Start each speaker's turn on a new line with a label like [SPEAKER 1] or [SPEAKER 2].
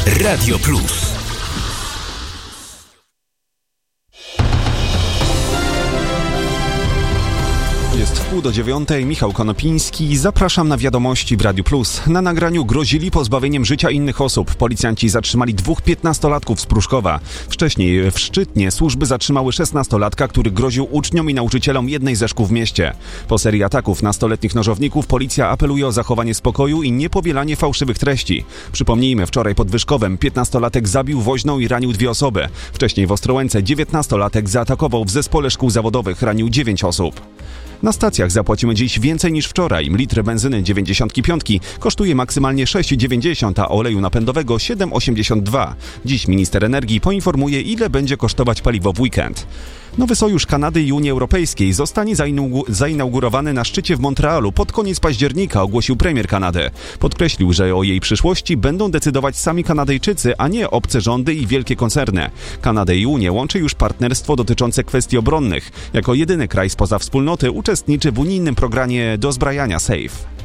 [SPEAKER 1] Radio Plus.
[SPEAKER 2] Jest 8:30, Michał Konopiński. Zapraszam na wiadomości w Radiu Plus. Na nagraniu grozili pozbawieniem życia innych osób. Policjanci zatrzymali 2 15-latków z Pruszkowa. Wcześniej w Szczytnie służby zatrzymały 16-latka, który groził uczniom i nauczycielom jednej ze szkół w mieście. Po serii ataków nastoletnich nożowników policja apeluje o zachowanie spokoju i niepowielanie fałszywych treści. Przypomnijmy, wczoraj pod Wyszkowem 15-latek zabił woźną i ranił 2 osoby. Wcześniej w Ostrołęce 19-latek zaatakował w zespole szkół zawodowych, ranił 9 osób. Na stacjach zapłacimy dziś więcej niż wczoraj. Litr benzyny 95 kosztuje maksymalnie 6,90, a oleju napędowego 7,82. Dziś minister energii poinformuje, ile będzie kosztować paliwo w weekend. Nowy sojusz Kanady i Unii Europejskiej zostanie zainaugurowany na szczycie w Montrealu pod koniec października, ogłosił premier Kanady. Podkreślił, że o jej przyszłości będą decydować sami Kanadyjczycy, a nie obce rządy i wielkie koncerny. Kanadę i Unię łączy już partnerstwo dotyczące kwestii obronnych. Jako jedyny kraj spoza wspólnoty uczestniczy w unijnym programie dozbrajania SAFE.